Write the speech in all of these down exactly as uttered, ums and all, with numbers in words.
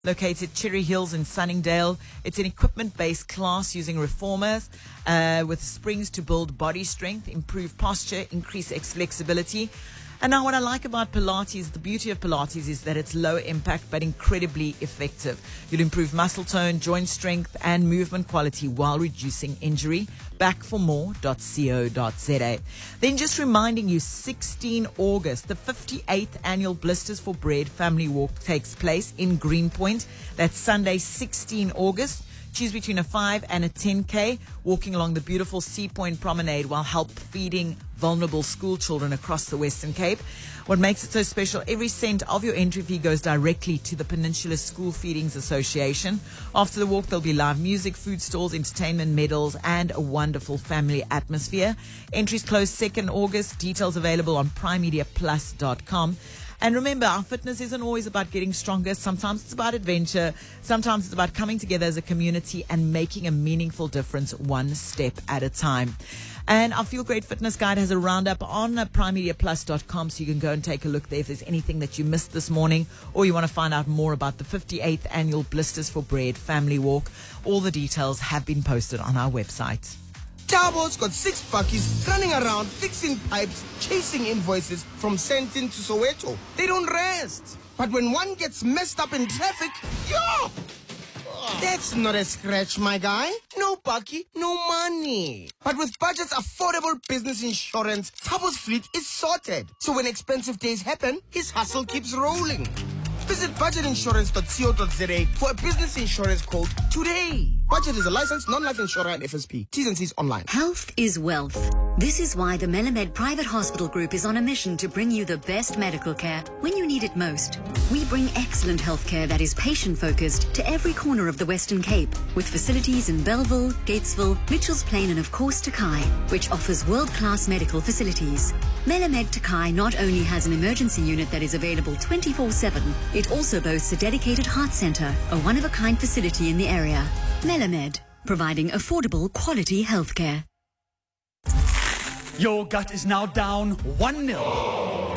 located Cherry Hills in Sunningdale. It's an equipment-based class using reformers uh, with springs to build body strength, improve posture, increase X flexibility. And now what I like about Pilates, the beauty of Pilates is that it's low impact but incredibly effective. You'll improve muscle tone, joint strength and movement quality while reducing injury. back for more dot co dot za. Then just reminding you, sixteenth of August, the fifty-eighth annual Blisters for Bread Family Walk takes place in Greenpoint. That's Sunday, sixteenth of August. Choose between a five and a ten K, walking along the beautiful Sea Point Promenade while help feeding vulnerable school children across the Western Cape. What makes it so special, every cent of your entry fee goes directly to the Peninsula School Feedings Association. After the walk, there'll be live music, food stalls, entertainment, medals, and a wonderful family atmosphere. Entries close second of August. Details available on prime media plus dot com. And remember, our fitness isn't always about getting stronger. Sometimes it's about adventure. Sometimes it's about coming together as a community and making a meaningful difference one step at a time. And our Feel Great Fitness Guide has a roundup on prime media plus dot com, so you can go and take a look there if there's anything that you missed this morning or you want to find out more about the fifty-eighth annual Blisters for Bread Family Walk. All the details have been posted on our website. Tabo's got six buckies running around fixing pipes, chasing invoices from Sentin to Soweto. They don't rest. But when one gets messed up in traffic, yo! That's not a scratch, my guy. No bucky, no money. But with Budget's affordable business insurance, Tabo's fleet is sorted. So when expensive days happen, his hustle keeps rolling. Visit budget insurance dot co dot za for a business insurance quote today. Budget is a licensed non-life insurer and F S P. T's and C's online. Health is wealth. This is why the Melamed Private Hospital Group is on a mission to bring you the best medical care when you need it most. We bring excellent health care that is patient-focused to every corner of the Western Cape, with facilities in Belleville, Gatesville, Mitchells Plain and of course Takai, which offers world-class medical facilities. Melamed Takai not only has an emergency unit that is available twenty-four seven, it also boasts a dedicated heart center, a one-of-a-kind facility in the area. Melamed, providing affordable, quality healthcare. Your gut is now down one nil.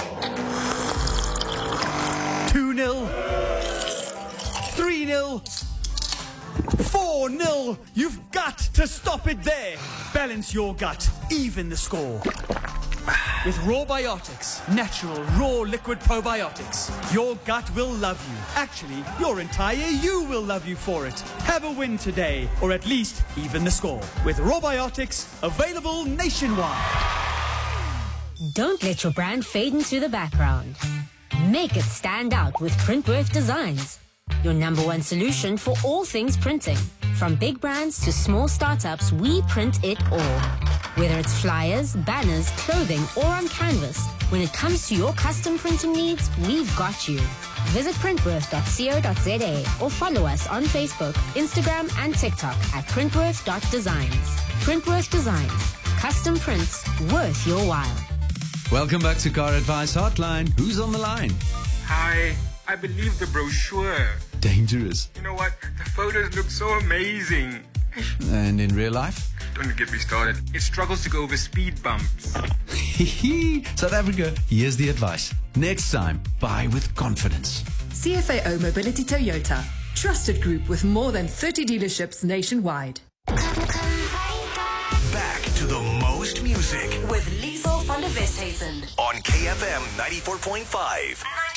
two nil. three nil. four nil. You've got to stop it there. Balance your gut. Even the score. With Raw Biotics, natural, raw liquid probiotics, your gut will love you. Actually, your entire you will love you for it. Have a win today, or at least even the score. With Raw Biotics, available nationwide. Don't let your brand fade into the background. Make it stand out with Printworth Designs, your number one solution for all things printing. From big brands to small startups, we print it all. Whether it's flyers, banners, clothing, or on canvas, when it comes to your custom printing needs, we've got you. Visit printworth dot co dot za or follow us on Facebook, Instagram, and TikTok at printworth dot designs. Printworth Designs. Custom prints worth your while. Welcome back to Car Advice Hotline. Who's on the line? Hi, I believe the brochure. Dangerous. You know what? The photos look so amazing. And in real life? Don't get me started. It struggles to go over speed bumps. South Africa, here's the advice. Next time, buy with confidence. C F A O Mobility Toyota. Trusted group with more than thirty dealerships nationwide. Back to the most music with Liesel van der Westhuizen on K F M ninety-four point five.